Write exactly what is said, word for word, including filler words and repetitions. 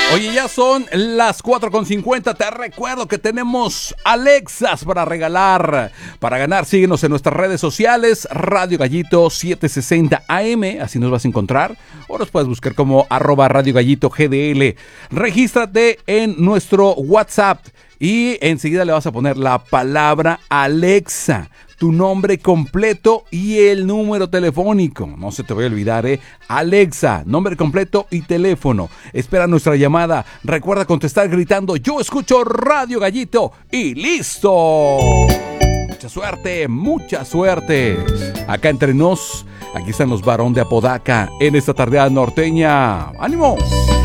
Oye, ya son las cuatro con cincuenta. Te recuerdo que tenemos Alexas para regalar. Para ganar, síguenos en nuestras redes sociales. Radio Gallito setecientos sesenta A M. Así nos vas a encontrar. O nos puedes buscar como arroba Radio Gallito G D L. Regístrate en nuestro WhatsApp. Y enseguida le vas a poner la palabra Alexa, tu nombre completo y el número telefónico. No se te vaya a olvidar, ¿eh? Alexa, nombre completo y teléfono. Espera nuestra llamada. Recuerda contestar gritando: yo escucho Radio Gallito y listo. Mucha suerte, mucha suerte. Acá entre nos, aquí están los Barón de Apodaca en esta tarde norteña. ¡Ánimo!